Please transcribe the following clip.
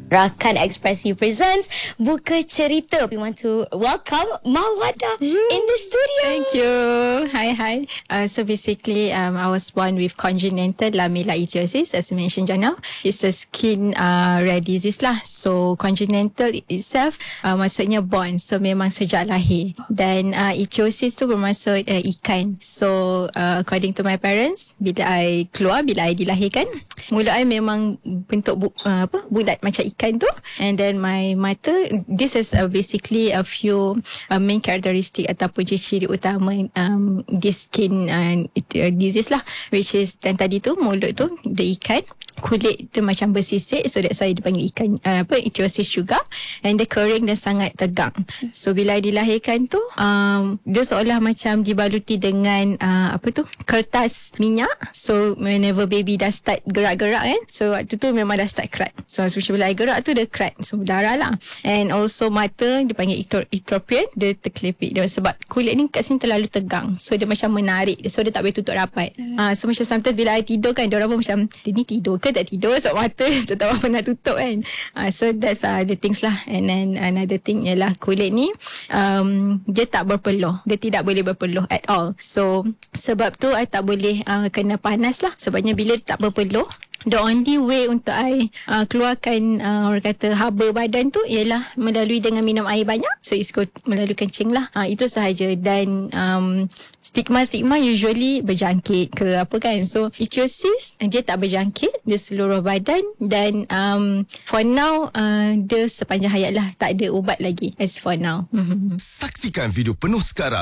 Rakan Ekspresi presents Buka Cerita. We want to welcome Mawada in the studio. Thank you. Hi. So basically, I was born with congenital lamella-ichthyosis, as mentioned just now. It's a skin rare disease lah. So congenital itself maksudnya born. So memang sejak lahir. Dan ichthyosis tu bermaksud ikan. So according to my parents, bila I dilahirkan, mulut I memang bentuk bulat macam ikan tu. And then my mother, this is basically a few main characteristic ataupun ciri utama this skin disease lah, which is dan tadi tu mulut tu dia ikan, kulit tu macam bersisik, so that's why dipanggil ikan ichthyosis juga. And dia kering dan sangat tegang. So bila dilahirkan tu dia seolah macam dibaluti dengan kertas minyak. So whenever baby dah start gerak-gerak kan, so waktu tu memang dah start crack. So bila I gerak tu dia crack, so berdarah lah. And also mata dia panggil ectropion, dia terkelepit dia sebab kulit ni kat sini terlalu tegang, so dia macam menarik, so dia tak boleh tutup rapat. So macam sometimes bila I tidur kan, diorang pun macam dia ni tidur ke tak tidur, sebab mata dia tak pernah tutup kan. So that's the things lah. And then another thing ialah kulit ni dia tak berpeluh, dia tidak boleh berpeluh at all. So sebab tu I tak boleh kena panas lah. Sebabnya bila tak berpeluh, the only way untuk I keluarkan orang kata haba badan tu ialah melalui dengan minum air banyak. So it's melalui kencing lah. Itu sahaja. Dan stigma usually berjangkit ke apa kan. So ichthyosis dia tak berjangkit, dia seluruh badan. Dan for now dia sepanjang hayat lah, tak ada ubat lagi as for now. Saksikan video penuh sekarang